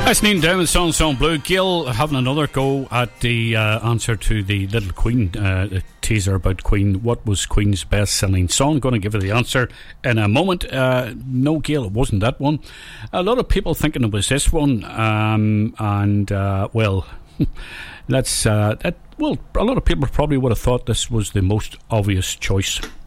That's Neil Diamond's Song Blue. Gail having another go at the answer to the Little Queen teaser about Queen. What was Queen's best-selling song? Going to give her the answer in a moment. No, Gail, it wasn't that one. A lot of people thinking it was this one. Well, let's... well, a lot of people probably would have thought this was the most obvious choice.